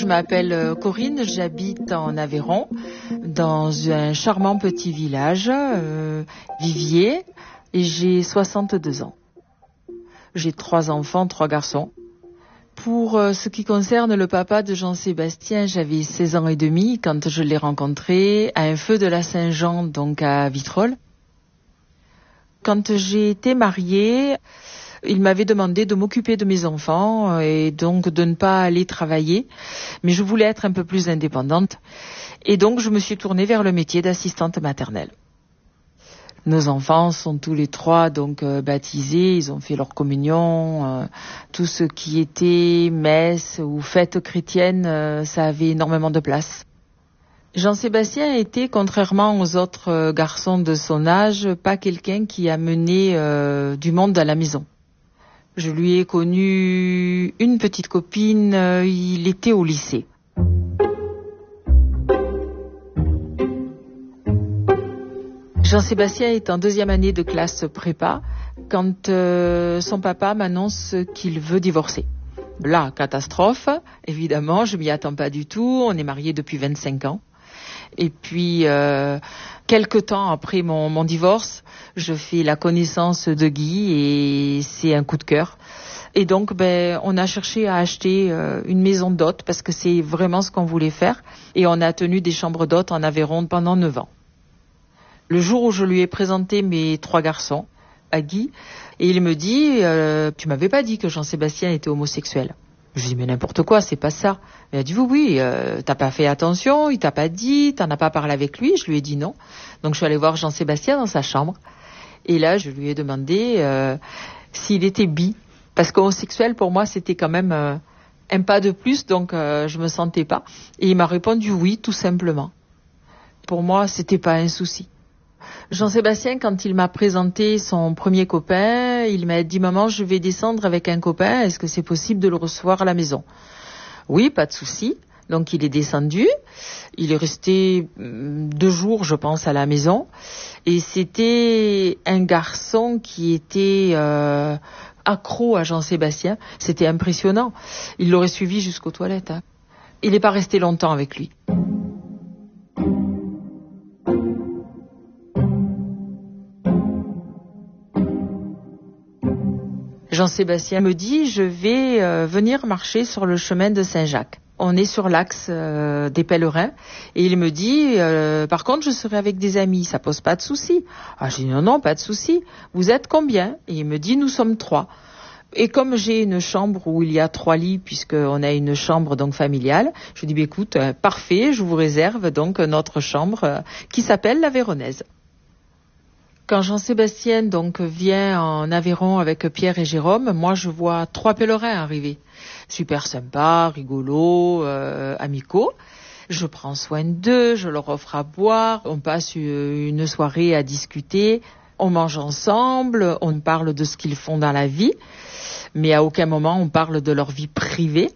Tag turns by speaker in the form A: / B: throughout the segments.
A: m'appelle Corinne, j'habite en Aveyron, dans un charmant petit village, Viviers, et j'ai 62 ans. J'ai 3 enfants, 3 garçons. Pour ce qui concerne le papa de Jean-Sébastien, j'avais 16 ans et demi quand je l'ai rencontré à un feu de la Saint-Jean, donc à Vitrolles. Quand j'ai été mariée, il m'avait demandé de m'occuper de mes enfants et donc de ne pas aller travailler. Mais je voulais être un peu plus indépendante. Et donc, je me suis tournée vers le métier d'assistante maternelle. Nos enfants sont tous les 3 donc baptisés, ils ont fait leur communion. Tout ce qui était messe ou fête chrétienne, ça avait énormément de place. Jean-Sébastien était, contrairement aux autres garçons de son âge, pas quelqu'un qui a mené du monde à la maison. Je lui ai connu une petite copine, il était au lycée. Jean-Sébastien est en 2e année de classe prépa quand son papa m'annonce qu'il veut divorcer. Là, catastrophe, évidemment, je m'y attends pas du tout, on est mariés depuis 25 ans. Et puis, quelque temps après mon divorce, je fais la connaissance de Guy et c'est un coup de cœur. Et donc, on a cherché à acheter une maison d'hôtes parce que c'est vraiment ce qu'on voulait faire. Et on a tenu des chambres d'hôtes en Aveyron pendant 9 ans. Le jour où je lui ai présenté mes 3 garçons à Guy, et il me dit « Tu m'avais pas dit que Jean-Sébastien était homosexuel ?» Je lui dis « Mais n'importe quoi, c'est pas ça. » Il a dit « Oui, t'as pas fait attention, il t'a pas dit, t'en as pas parlé avec lui. » Je lui ai dit non. Donc je suis allée voir Jean-Sébastien dans sa chambre. Et là, je lui ai demandé s'il était bi. Parce qu'homosexuel, pour moi, c'était quand même un pas de plus, donc je me sentais pas. Et il m'a répondu oui, tout simplement. Pour moi, c'était pas un souci. Jean-Sébastien, quand il m'a présenté son premier copain, il m'a dit « Maman, je vais descendre avec un copain, est-ce que c'est possible de le recevoir à la maison ?» Oui, pas de souci. Donc il est descendu, il est resté 2 jours, je pense, à la maison. Et c'était un garçon qui était accro à Jean-Sébastien. C'était impressionnant. Il l'aurait suivi jusqu'aux toilettes. Il n'est pas resté longtemps avec lui. Jean-Sébastien me dit « Je vais venir marcher sur le chemin de Saint-Jacques ». On est sur l'axe des pèlerins et il me dit « Par contre, je serai avec des amis, ça pose pas de souci ». Ah, j'ai dit « Non, pas de souci. Vous êtes combien ?» Et il me dit « Nous sommes 3 ». Et comme j'ai une chambre où il y a 3 lits, puisqu'on a une chambre donc familiale, je lui dis écoute, parfait, je vous réserve donc notre chambre qui s'appelle la Véronaise. Quand Jean-Sébastien donc vient en Aveyron avec Pierre et Jérôme, moi je vois 3 pèlerins arriver. Super sympa, rigolo, amicaux. Je prends soin d'eux, je leur offre à boire, on passe une soirée à discuter, on mange ensemble, on parle de ce qu'ils font dans la vie, mais à aucun moment on parle de leur vie privée.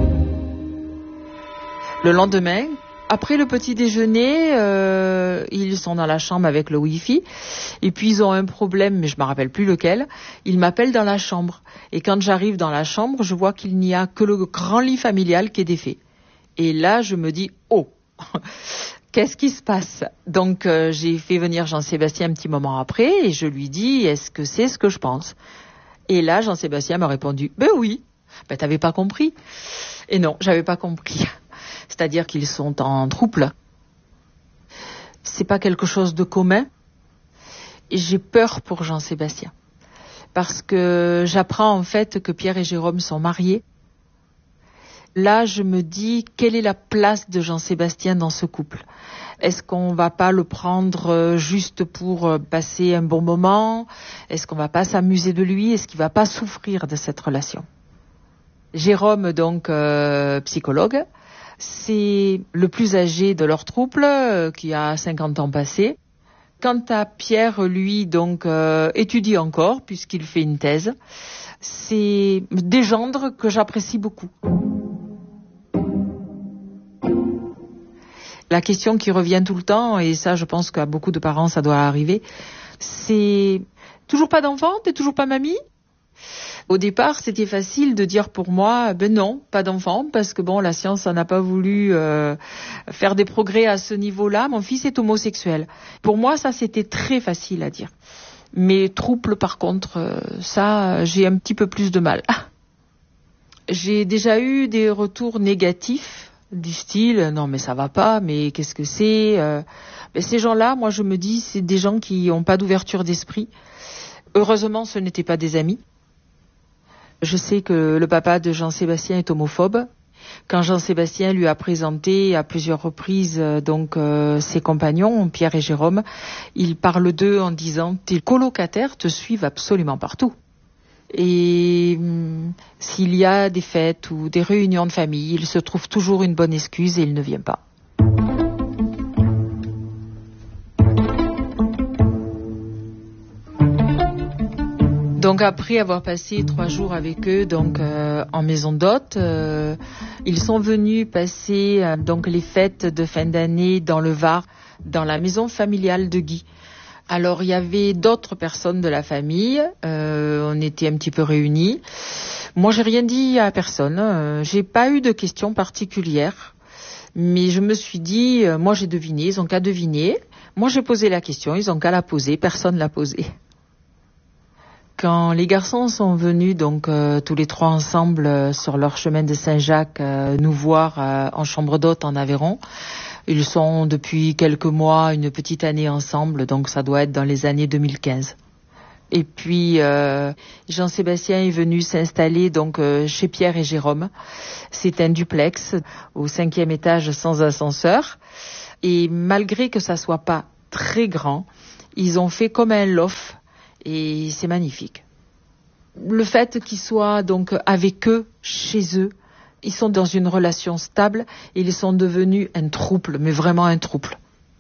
A: Le lendemain, après le petit déjeuner, ils sont dans la chambre avec le Wi-Fi et puis ils ont un problème, mais je ne me rappelle plus lequel. Ils m'appellent dans la chambre et quand j'arrive dans la chambre, je vois qu'il n'y a que le grand lit familial qui est défait. Et là, je me dis « Oh, qu'est-ce qui se passe ?» Donc, j'ai fait venir Jean-Sébastien un petit moment après et je lui dis « Est-ce que c'est ce que je pense ?» Et là, Jean-Sébastien m'a répondu « Ben oui, t'avais pas compris ?» Et non, j'avais pas compris. C'est-à-dire qu'ils sont en trouble. C'est pas quelque chose de commun. Et j'ai peur pour Jean-Sébastien. Parce que j'apprends en fait que Pierre et Jérôme sont mariés. Là, je me dis, quelle est la place de Jean-Sébastien dans ce couple ? Est-ce qu'on va pas le prendre juste pour passer un bon moment ? Est-ce qu'on va pas s'amuser de lui ? Est-ce qu'il va pas souffrir de cette relation ? Jérôme, donc, psychologue, c'est le plus âgé de leur trouble, qui a 50 ans passés. Quant à Pierre, lui, donc, étudie encore, puisqu'il fait une thèse. C'est des gendres que j'apprécie beaucoup. La question qui revient tout le temps, et ça, je pense qu'à beaucoup de parents, ça doit arriver, c'est « Toujours pas d'enfant ? T'es toujours pas mamie ?» Au départ, c'était facile de dire pour moi, ben non, pas d'enfant, parce que bon, la science n'a pas voulu faire des progrès à ce niveau-là. Mon fils est homosexuel. Pour moi, ça, c'était très facile à dire. Mais trouble, par contre, ça, j'ai un petit peu plus de mal. J'ai déjà eu des retours négatifs du style, non mais ça va pas, mais qu'est-ce que c'est ben, ces gens-là, moi je me dis, c'est des gens qui n'ont pas d'ouverture d'esprit. Heureusement, ce n'étaient pas des amis. Je sais que le papa de Jean-Sébastien est homophobe. Quand Jean-Sébastien lui a présenté à plusieurs reprises ses compagnons, Pierre et Jérôme, il parle d'eux en disant « Tes colocataires te suivent absolument partout ». Et s'il y a des fêtes ou des réunions de famille, il se trouve toujours une bonne excuse et il ne vient pas. Donc après avoir passé 3 jours avec eux en maison d'hôte, ils sont venus passer les fêtes de fin d'année dans le Var, dans la maison familiale de Guy. Alors il y avait d'autres personnes de la famille, on était un petit peu réunis. Moi j'ai rien dit à personne, j'ai pas eu de questions particulières, mais je me suis dit, moi j'ai deviné, ils ont qu'à deviner. Moi j'ai posé la question, ils ont qu'à la poser, personne l'a posée. Quand les garçons sont venus tous les 3 ensemble sur leur chemin de Saint-Jacques nous voir en chambre d'hôte en Aveyron, ils sont depuis quelques mois, une petite année ensemble, donc ça doit être dans les années 2015. Et puis Jean-Sébastien est venu s'installer chez Pierre et Jérôme. C'est un duplex au 5e étage sans ascenseur. Et malgré que ça soit pas très grand, ils ont fait comme un loft. Et c'est magnifique. Le fait qu'ils soient avec eux, chez eux, ils sont dans une relation stable et ils sont devenus un trouble, mais vraiment un trouble.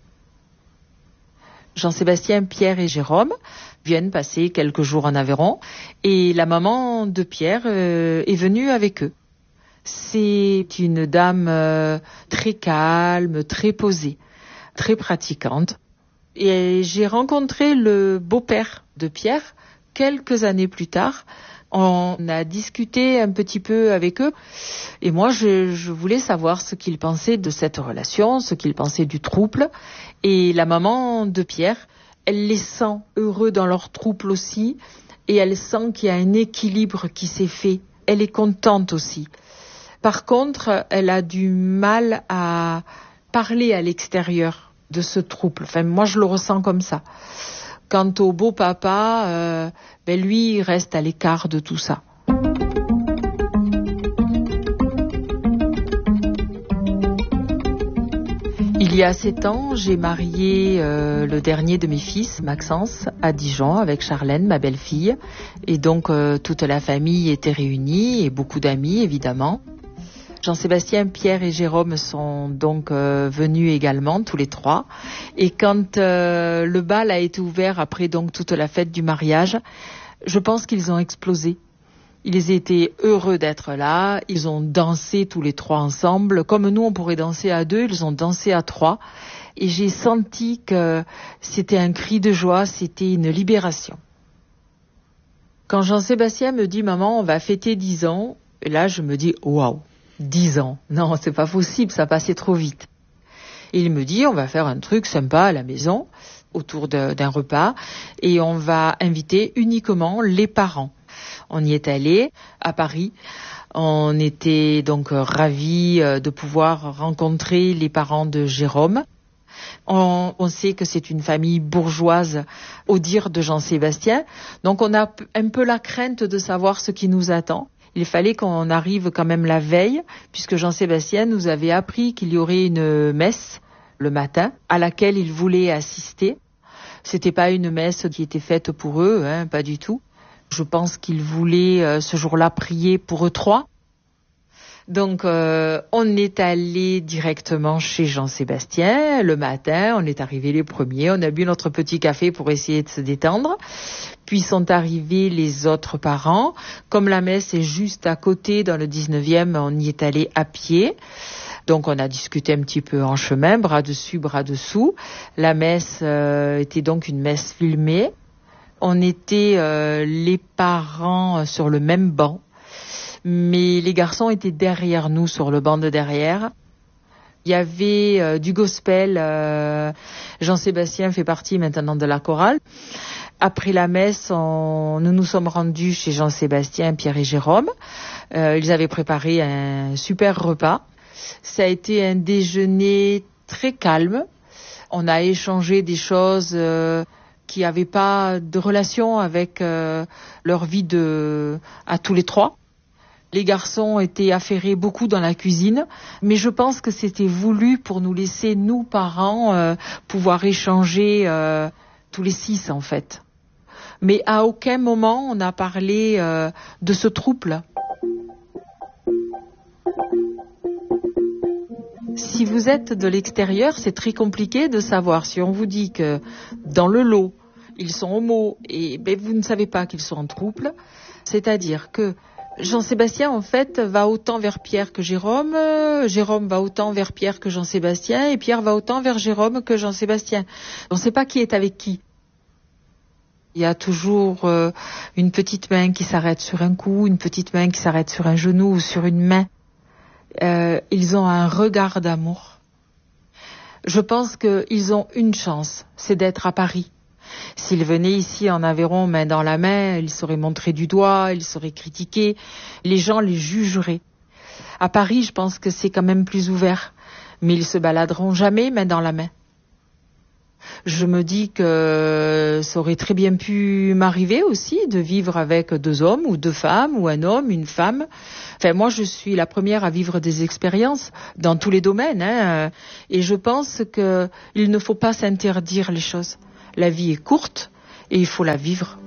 A: Jean-Sébastien, Pierre et Jérôme viennent passer quelques jours en Aveyron et la maman de Pierre est venue avec eux. C'est une dame très calme, très posée, très pratiquante. Et j'ai rencontré le beau-père de Pierre quelques années plus tard. On a discuté un petit peu avec eux. Et moi, je voulais savoir ce qu'ils pensaient de cette relation, ce qu'ils pensaient du trouble. Et la maman de Pierre, elle les sent heureux dans leur trouble aussi. Et elle sent qu'il y a un équilibre qui s'est fait. Elle est contente aussi. Par contre, elle a du mal à parler à l'extérieur de ce trouble. Enfin, moi, je le ressens comme ça. Quant au beau papa, lui, il reste à l'écart de tout ça. Il y a 7 ans, j'ai marié le dernier de mes fils, Maxence, à Dijon, avec Charlène, ma belle-fille. Et donc, toute la famille était réunie, et beaucoup d'amis, évidemment. Jean-Sébastien, Pierre et Jérôme sont venus également, tous les 3. Et quand le bal a été ouvert après toute la fête du mariage, je pense qu'ils ont explosé. Ils étaient heureux d'être là, ils ont dansé tous les 3 ensemble. Comme nous, on pourrait danser à 2, ils ont dansé à 3. Et j'ai senti que c'était un cri de joie, c'était une libération. Quand Jean-Sébastien me dit « Maman, on va fêter 10 ans », et là je me dis « Waouh !» 10 ans. Non, c'est pas possible, ça passait trop vite. Et il me dit, on va faire un truc sympa à la maison, autour d'un repas, et on va inviter uniquement les parents. On y est allé, à Paris. On était ravis de pouvoir rencontrer les parents de Jérôme. On sait que c'est une famille bourgeoise, au dire de Jean-Sébastien. Donc on a un peu la crainte de savoir ce qui nous attend. Il fallait qu'on arrive quand même la veille, puisque Jean-Sébastien nous avait appris qu'il y aurait une messe le matin, à laquelle il voulait assister. C'était pas une messe qui était faite pour eux, pas du tout. Je pense qu'il voulait ce jour-là prier pour eux 3. Donc on est allé directement chez Jean-Sébastien le matin, on est arrivés les premiers, on a bu notre petit café pour essayer de se détendre. Puis sont arrivés les autres parents. Comme la messe est juste à côté dans le 19e, on y est allé à pied. Donc on a discuté un petit peu en chemin, bras dessus, bras dessous. La messe était donc une messe filmée. On était les parents sur le même banc, mais les garçons étaient derrière nous sur le banc de derrière. Il y avait du gospel. Jean-Sébastien fait partie maintenant de la chorale. Après la messe, nous nous sommes rendus chez Jean-Sébastien, Pierre et Jérôme. Ils avaient préparé un super repas. Ça a été un déjeuner très calme. On a échangé des choses qui n'avaient pas de relation avec leur vie à tous les trois. Les garçons étaient affairés beaucoup dans la cuisine, mais je pense que c'était voulu pour nous laisser, nous parents, pouvoir échanger tous les 6 en fait. Mais à aucun moment on a parlé de ce trouble. Si vous êtes de l'extérieur, c'est très compliqué de savoir. Si on vous dit que dans le lot, ils sont homo et vous ne savez pas qu'ils sont en trouble, c'est-à-dire que Jean-Sébastien, en fait, va autant vers Pierre que Jérôme, Jérôme va autant vers Pierre que Jean-Sébastien, et Pierre va autant vers Jérôme que Jean-Sébastien. On ne sait pas qui est avec qui. Il y a toujours une petite main qui s'arrête sur un cou, une petite main qui s'arrête sur un genou ou sur une main. Ils ont un regard d'amour. Je pense qu'ils ont une chance, c'est d'être à Paris. S'ils venaient ici en Aveyron, main dans la main, ils seraient montrés du doigt, ils seraient critiqués, les gens les jugeraient. À Paris, je pense que c'est quand même plus ouvert, mais ils se baladeront jamais main dans la main. Je me dis que ça aurait très bien pu m'arriver aussi de vivre avec 2 hommes ou 2 femmes ou un homme, une femme. Enfin, moi, je suis la première à vivre des expériences dans tous les domaines, et je pense qu'il ne faut pas s'interdire les choses. La vie est courte et il faut la vivre.